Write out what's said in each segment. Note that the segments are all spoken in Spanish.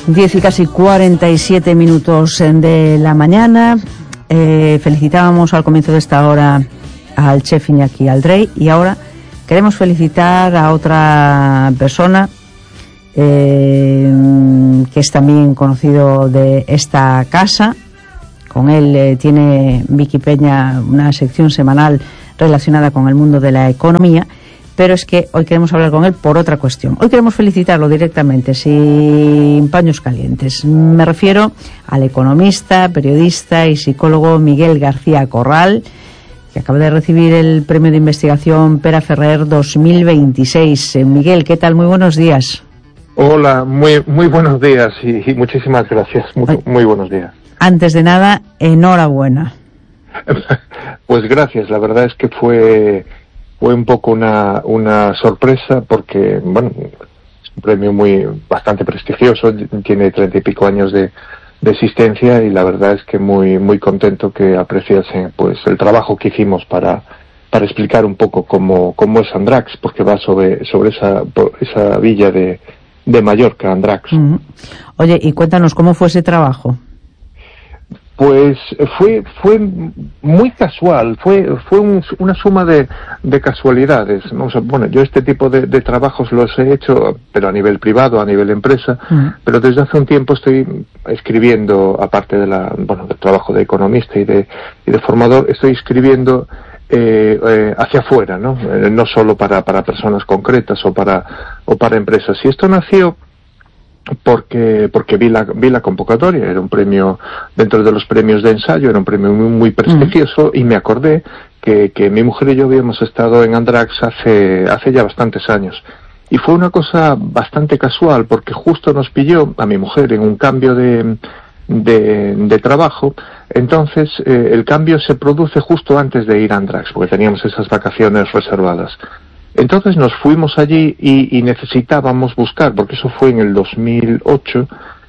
10 y casi 47 minutos de la mañana. Felicitábamos al comienzo de esta hora al chef Iñaki Aldrey y ahora queremos felicitar a otra persona que es también conocido de esta casa. Con él tiene Vicky Peña una sección semanal relacionada con el mundo de la economía, pero es que hoy queremos hablar con él por otra cuestión. Hoy queremos felicitarlo directamente, sin paños calientes. Me refiero al economista, periodista y psicólogo Miguel García Corral, que acaba de recibir el premio de investigación Pera Ferrer 2026. Miguel, ¿qué tal? Muy buenos días. Hola, muy buenos días y muchísimas gracias. Muy buenos días. Antes de nada, enhorabuena. Pues gracias, la verdad es que fue un poco una sorpresa porque, bueno, es un premio bastante prestigioso, tiene 30 y pico años de existencia y la verdad es que muy contento que apreciasen pues el trabajo que hicimos para explicar un poco cómo es Andrax, porque va sobre esa villa de Mallorca, Andrax. Uh-huh. Oye, y cuéntanos cómo fue ese trabajo. Pues fue muy casual, fue una suma de casualidades, ¿no? O sea, bueno, yo este tipo de trabajos los he hecho, pero a nivel privado, a nivel empresa, pero desde hace un tiempo estoy escribiendo, aparte del trabajo de economista y de formador, estoy escribiendo hacia afuera, ¿no? No solo para personas concretas o para empresas. Y esto nació porque vi la convocatoria, era un premio dentro de los premios de ensayo, era un premio muy prestigioso y me acordé que mi mujer y yo habíamos estado en Andrax hace ya bastantes años y fue una cosa bastante casual porque justo nos pilló a mi mujer en un cambio de trabajo. Entonces el cambio se produce justo antes de ir a Andrax porque teníamos esas vacaciones reservadas. Entonces nos fuimos allí y necesitábamos buscar, porque eso fue en el 2008,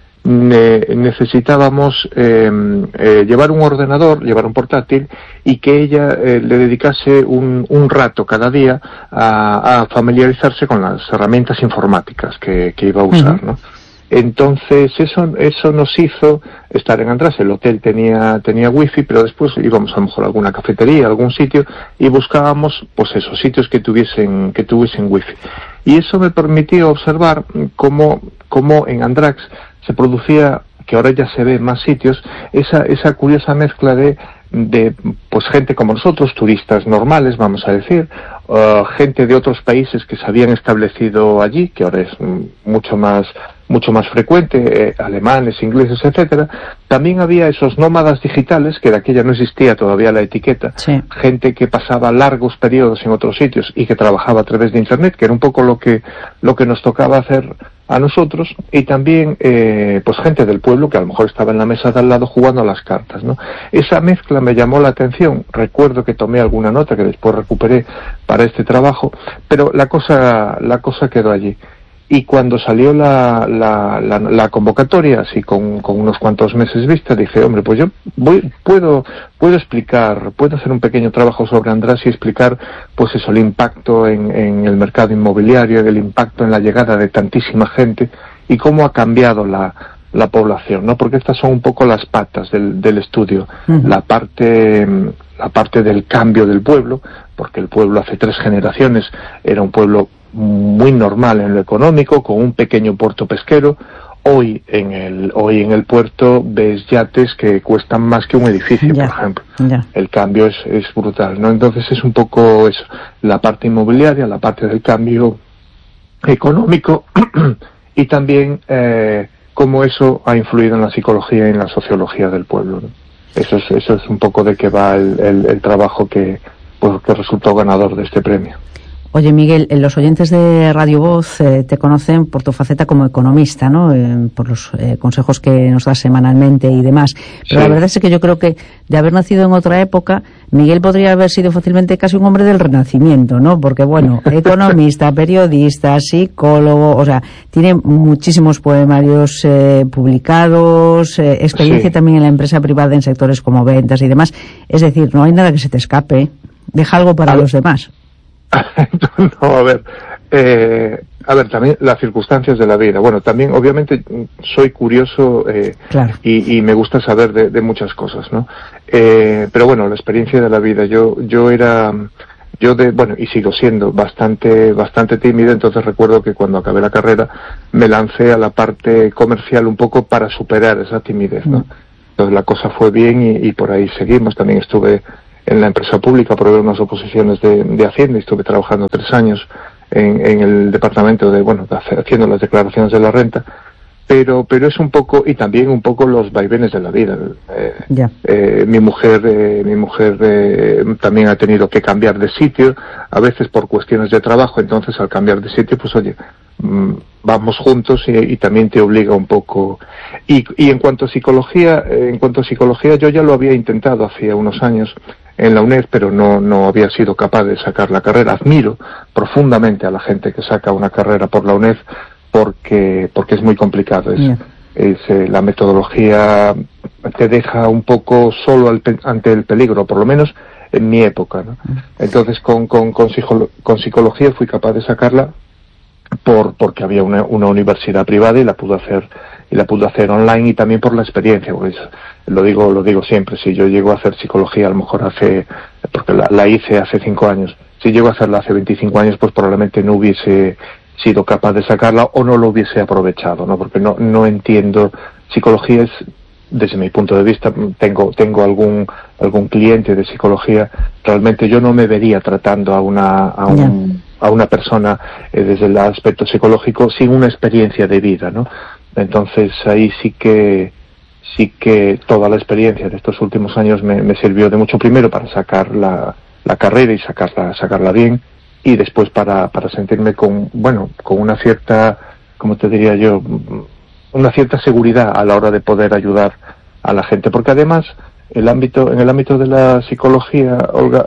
necesitábamos llevar un ordenador, llevar un portátil y que ella le dedicase un rato cada día a familiarizarse con las herramientas informáticas que iba a usar, ¿no? Entonces eso nos hizo estar en Andrax. El hotel tenía wifi, pero después íbamos a lo mejor a alguna cafetería, a algún sitio y buscábamos pues esos sitios que tuviesen wifi. Y eso me permitió observar cómo en Andrax se producía, que ahora ya se ve en más sitios, esa curiosa mezcla de pues gente como nosotros, turistas normales, vamos a decir, gente de otros países que se habían establecido allí, que ahora es mucho más frecuente, alemanes, ingleses, etcétera. También había esos nómadas digitales, que de aquella no existía todavía la etiqueta, sí. Gente que pasaba largos periodos en otros sitios y que trabajaba a través de internet, que era un poco lo que nos tocaba hacer a nosotros, y también pues gente del pueblo que a lo mejor estaba en la mesa de al lado jugando a las cartas, ¿no? Esa mezcla me llamó la atención. Recuerdo que tomé alguna nota que después recuperé para este trabajo, pero la cosa quedó allí. Y cuando salió la convocatoria, así con unos cuantos meses vista, dije, hombre, pues yo puedo explicar, puedo hacer un pequeño trabajo sobre Andrax y explicar, pues eso, el impacto en el mercado inmobiliario, el impacto en la llegada de tantísima gente y cómo ha cambiado la población, ¿no? Porque estas son un poco las patas del estudio. Uh-huh. La parte del cambio del pueblo, porque el pueblo hace 3 generaciones era un pueblo muy normal en lo económico, con un pequeño puerto pesquero. Hoy en el puerto ves yates que cuestan más que un edificio, por ejemplo. El cambio es brutal, ¿no? Entonces es un poco eso, la parte inmobiliaria, la parte del cambio económico y también cómo eso ha influido en la psicología y en la sociología del pueblo, ¿no? Eso es un poco de qué va el trabajo que resultó ganador de este premio. Oye, Miguel, los oyentes de Radio Voz te conocen por tu faceta como economista, ¿no? Por los consejos que nos das semanalmente y demás. Pero sí. La verdad es que yo creo que de haber nacido en otra época, Miguel podría haber sido fácilmente casi un hombre del Renacimiento, ¿no? Porque, bueno, economista, periodista, psicólogo, o sea, tiene muchísimos poemarios publicados, experiencia sí. También en la empresa privada en sectores como ventas y demás. Es decir, no hay nada que se te escape. Deja algo para los demás. No, a ver, A ver, también las circunstancias de la vida. Bueno, también obviamente soy curioso claro. y me gusta saber de muchas cosas, ¿no? Pero bueno, la experiencia de la vida. Yo y sigo siendo bastante tímido, entonces recuerdo que cuando acabé la carrera me lancé a la parte comercial un poco para superar esa timidez, ¿no? Entonces la cosa fue bien y por ahí seguimos. También estuve en la empresa pública por ver unas oposiciones de Hacienda y estuve trabajando 3 años en el departamento haciendo las declaraciones de la renta, pero es un poco, y también un poco los vaivenes de la vida. Mi mujer también ha tenido que cambiar de sitio, a veces por cuestiones de trabajo, entonces al cambiar de sitio, pues oye, vamos juntos y también te obliga un poco. Y en cuanto a psicología, yo ya lo había intentado hacía unos años en la UNED, pero no había sido capaz de sacar la carrera. Admiro profundamente a la gente que saca una carrera por la UNED porque es muy complicado. La metodología te deja un poco solo ante el peligro, por lo menos en mi época, ¿no? Entonces con psicología fui capaz de sacarla porque había una universidad privada y la pude hacer online, y también por la experiencia, pues lo digo siempre. Si yo llego a hacer psicología, a lo mejor porque la hice hace 5 años, si llego a hacerla hace 25 años, pues probablemente no hubiese sido capaz de sacarla o no lo hubiese aprovechado, ¿no? Porque no entiendo. Psicología es, desde mi punto de vista, tengo algún cliente de psicología, realmente yo no me vería tratando a una persona desde el aspecto psicológico sin una experiencia de vida, ¿no? Entonces ahí sí que toda la experiencia de estos últimos años me sirvió de mucho, primero para sacar la carrera y sacarla bien, y después para sentirme con una cierta, ¿cómo te diría yo?, una cierta seguridad a la hora de poder ayudar a la gente. Porque además en el ámbito de la psicología, Olga,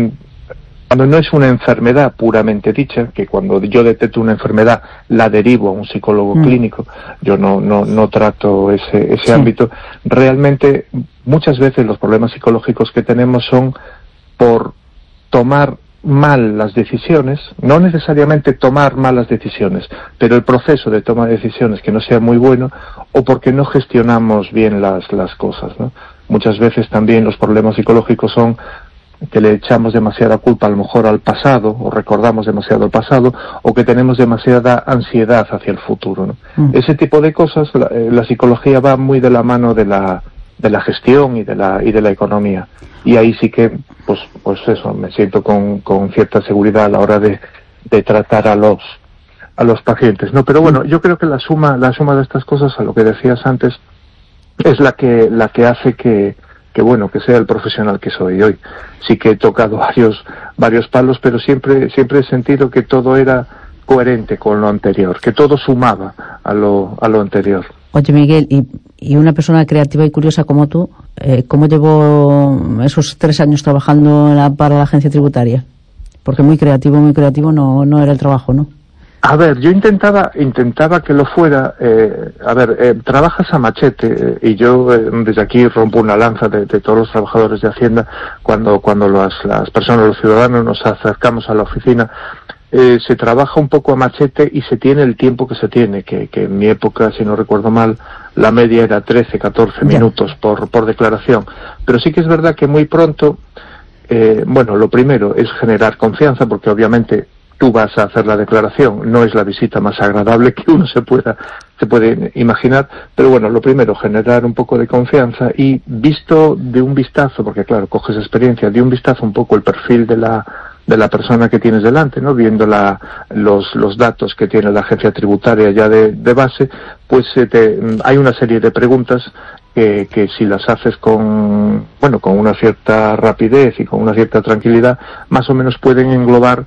cuando no es una enfermedad puramente dicha, que cuando yo detecto una enfermedad la derivo a un psicólogo clínico, yo no trato ese ámbito. Realmente muchas veces los problemas psicológicos que tenemos son por tomar mal las decisiones, no necesariamente tomar malas decisiones, pero el proceso de toma de decisiones que no sea muy bueno, o porque no gestionamos bien las cosas, ¿no? Muchas veces también los problemas psicológicos son que le echamos demasiada culpa a lo mejor al pasado, o recordamos demasiado el pasado, o que tenemos demasiada ansiedad hacia el futuro, ¿no? Ese tipo de cosas, la psicología va muy de la mano de la gestión y de la economía, y ahí sí que pues eso, me siento con cierta seguridad a la hora de tratar a los pacientes, ¿no? Pero bueno, yo creo que la suma de estas cosas, a lo que decías antes, es la que hace que sea el profesional que soy hoy. Sí que he tocado varios palos, pero siempre he sentido que todo era coherente con lo anterior, que todo sumaba a lo anterior. Oye, Miguel, y una persona creativa y curiosa como tú, ¿cómo llevó esos 3 años trabajando para la agencia tributaria? Porque muy creativo no era el trabajo, ¿no? A ver, yo intentaba que lo fuera. Trabajas a machete, y yo desde aquí rompo una lanza de todos los trabajadores de Hacienda. Cuando las personas, los ciudadanos, nos acercamos a la oficina, se trabaja un poco a machete y se tiene el tiempo que se tiene, que en mi época, si no recuerdo mal, la media era 13-14 minutos por declaración. Pero sí que es verdad que muy pronto, lo primero es generar confianza, porque obviamente tú vas a hacer la declaración, no es la visita más agradable que uno se puede imaginar, pero bueno, lo primero, generar un poco de confianza, y visto de un vistazo, porque claro, coges experiencia, de un vistazo un poco el perfil de la persona que tienes delante, ¿no? Viendo los datos que tiene la agencia tributaria ya de base, pues hay una serie de preguntas que si las haces con una cierta rapidez y con una cierta tranquilidad, más o menos pueden englobar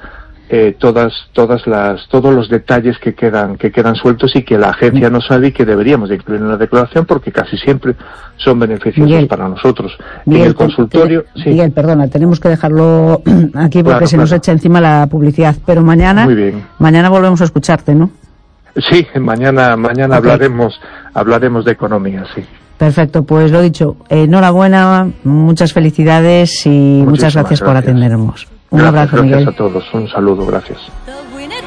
todos los detalles que quedan sueltos y que la agencia no sabe y que deberíamos de incluir en la declaración, porque casi siempre son beneficiosos, Miguel, para nosotros. Miguel, en el consultorio... Miguel, perdona, tenemos que dejarlo aquí porque se nos echa encima la publicidad, pero mañana volvemos a escucharte, ¿no? Sí, mañana hablaremos de economía, sí. Perfecto, pues lo dicho, enhorabuena, muchas felicidades y muchas gracias por atendernos. Un abrazo, Miguel. Gracias a todos, un saludo, gracias.